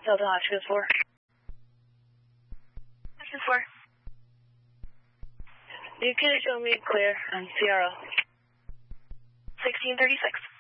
Delta Hotchkiss 4. Hotchkiss 4. You can show me clear on Sierra. 1636.